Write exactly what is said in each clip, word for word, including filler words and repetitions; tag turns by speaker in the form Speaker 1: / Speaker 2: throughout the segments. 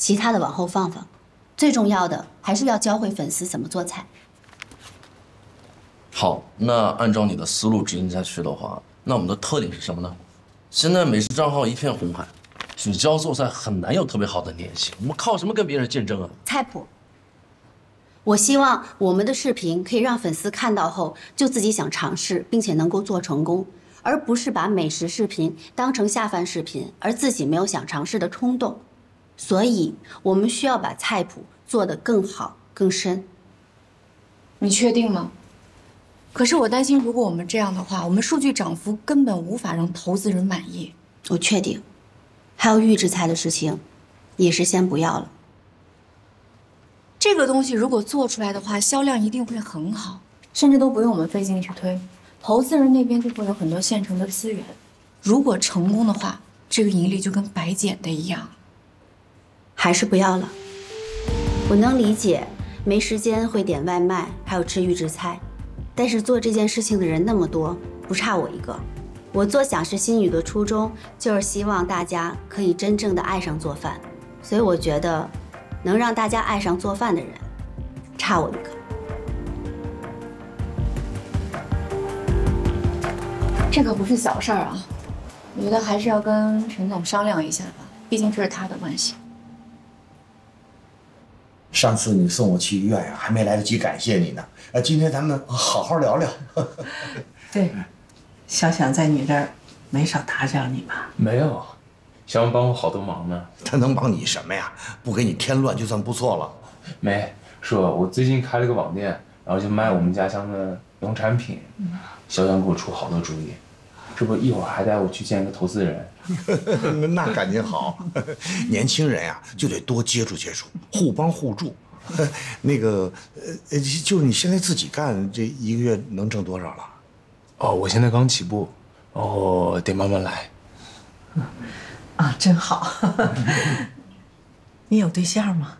Speaker 1: 其他的往后放放。最重要的还是要教会粉丝怎么做菜。
Speaker 2: 好，那按照你的思路执行下去的话，那我们的特点是什么呢？现在美食账号一片红海，许教做菜很难有特别好的粘性，我们靠什么跟别人竞争啊？
Speaker 1: 菜谱。我希望我们的视频可以让粉丝看到后就自己想尝试，并且能够做成功，而不是把美食视频当成下饭视频，而自己没有想尝试的冲动。所以，我们需要把菜谱做得更好、更深。
Speaker 3: 你确定吗？可是我担心，如果我们这样的话，我们数据涨幅根本无法让投资人满意。
Speaker 1: 我确定。还有预制菜的事情，也是先不要了。
Speaker 3: 这个东西如果做出来的话，销量一定会很好，甚至都不用我们费劲去推，投资人那边就会有很多现成的资源。如果成功的话，这个盈利就跟白捡的一样。
Speaker 1: 还是不要了。我能理解没时间会点外卖，还有吃预制菜，但是做这件事情的人那么多，不差我一个。我做想是心语的初衷就是希望大家可以真正的爱上做饭，所以我觉得能让大家爱上做饭的人，差我一个。
Speaker 3: 这可不是小事儿啊，我觉得还是要跟陈总商量一下吧，毕竟这是他的关系。
Speaker 4: 上次你送我去医院呀，还没来得及感谢你呢。呃，今天咱们好好聊聊。
Speaker 5: 对，小想在你这儿没少打扰你吧？
Speaker 6: 没有，小王帮我好多忙呢。
Speaker 4: 他能帮你什么呀？不给你添乱就算不错了。
Speaker 6: 没，说我最近开了个网店，然后就卖我们家乡的农产品。小想给我出好多主意，这不一会儿还带我去见一个投资人。
Speaker 4: 那赶紧好，年轻人呀、啊、就得多接触接触，互帮互助。那个呃，就是你现在自己干，这一个月能挣多少了？
Speaker 6: 哦，我现在刚起步，哦，得慢慢来。
Speaker 5: 啊，真好。你有对象吗？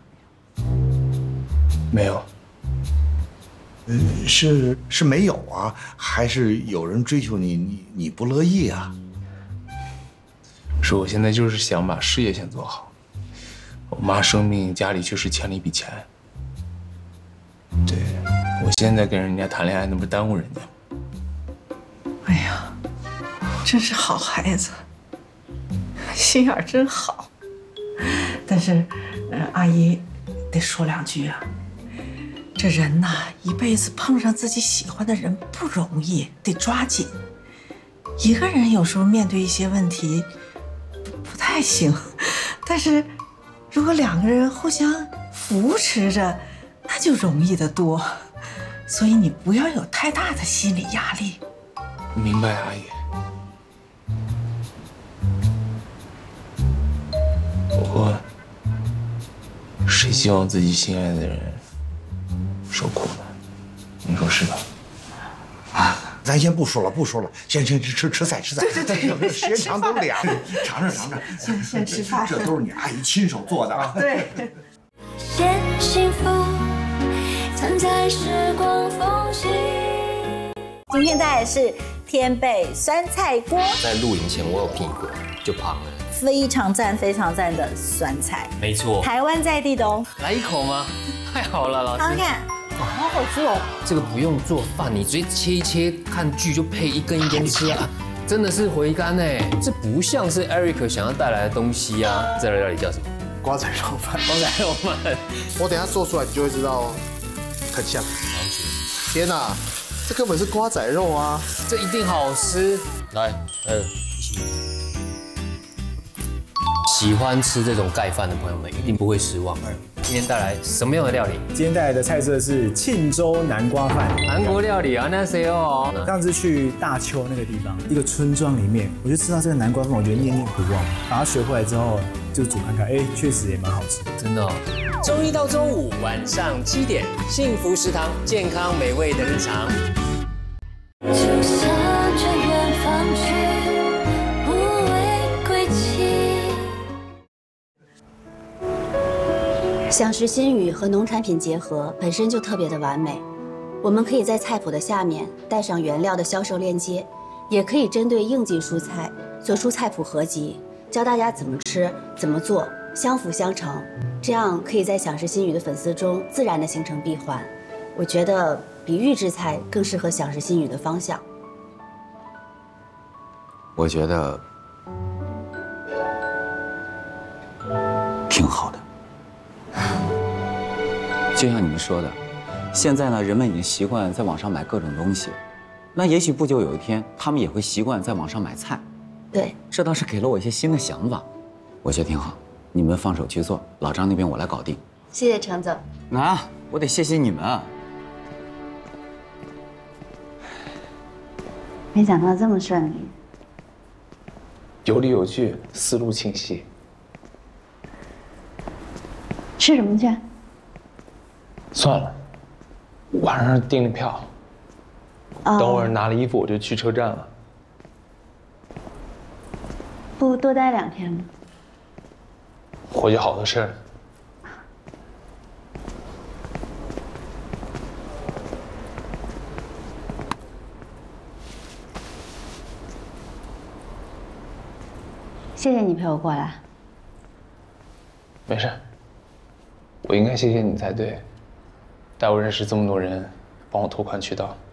Speaker 6: 没有。
Speaker 4: 呃，是是没有啊，还是有人追求你，你你不乐意啊？
Speaker 6: 是我现在就是想把事业先做好。我妈生病，家里确实欠了一笔钱。对，我现在跟人家谈恋爱，那不是耽误人家吗？
Speaker 5: 哎呀，真是好孩子，心眼真好。但是，呃，阿姨得说两句啊。这人呐，一辈子碰上自己喜欢的人不容易，得抓紧。一个人有时候面对一些问题不太行，但是如果两个人互相扶持着，那就容易得多。所以你不要有太大的心理压力。
Speaker 6: 明白，阿姨。不过，谁希望自己心爱的人受苦呢？你说是吧？
Speaker 4: 啊，咱先不说了，不说了，先先吃吃吃菜吃菜。
Speaker 5: 对对对，
Speaker 4: 时间长都凉，尝尝尝尝。
Speaker 5: 先先吃饭，
Speaker 4: 这都是你阿姨亲手做的啊。
Speaker 5: 对。
Speaker 7: 先幸福，藏在时光缝隙。
Speaker 8: 今天带来的是天贝酸菜锅，
Speaker 9: 在录影前我有评过，就胖了。
Speaker 8: 非常赞、非常赞的酸菜，
Speaker 9: 没错，
Speaker 8: 台湾在地的哦。
Speaker 9: 来一口吗？太好了，老师。
Speaker 8: 看看，好好吃哦。
Speaker 9: 这个不用做饭，你直接切一切，看剧就配一根一根吃啊，真的是回甘哎。这不像是 Eric 想要带来的东西啊。这道料理叫什么？
Speaker 10: 瓜仔肉饭。
Speaker 9: 瓜仔肉饭。
Speaker 10: 我等一下做出来，你就会知道哦，很像。天哪，这根本是瓜仔肉啊！
Speaker 9: 这一定好吃。来，呃，喜欢吃这种盖饭的朋友们一定不会失望。今天带来什么样的料理？
Speaker 11: 今天带来的菜色是庆州南瓜饭，
Speaker 9: 韩国料理啊，那谁哦？
Speaker 11: 上次去大邱那个地方，一个村庄里面，我就吃到这个南瓜饭，我觉得念念不忘。把它学回来之后，就煮看看，哎，确实也蛮好吃的，
Speaker 9: 真的哦。周一到周五晚上七点，幸福食堂，健康美味的日常。
Speaker 7: 就向着远方去，无畏归期。
Speaker 1: 享食新语和农产品结合本身就特别的完美，我们可以在菜谱的下面带上原料的销售链接，也可以针对应季蔬菜做出菜谱合集，教大家怎么吃、怎么做， 相辅相成，这样可以在想食新语的粉丝中自然的形成闭环。我觉得比预制菜更适合想食新语的方向。
Speaker 12: 我觉得挺好的。就像你们说的，现在呢，人们已经习惯在网上买各种东西，那也许不久有一天，他们也会习惯在网上买菜。
Speaker 1: 对，
Speaker 12: 这倒是给了我一些新的想法，我觉得挺好。你们放手去做，老张那边我来搞定。
Speaker 1: 谢谢程总。
Speaker 12: 那我得谢谢你们啊。
Speaker 1: 没想到这么顺利。
Speaker 6: 有理有据，思路清晰。
Speaker 1: 吃什么去？
Speaker 6: 算了，晚上订了票，
Speaker 1: 哦、
Speaker 6: 等会儿拿了衣服我就去车站了。
Speaker 1: 不多待两天吗？
Speaker 6: 回去好多事儿。
Speaker 1: 谢谢你陪我过来。
Speaker 6: 没事，我应该谢谢你才对，带我认识这么多人，帮我拓宽渠道。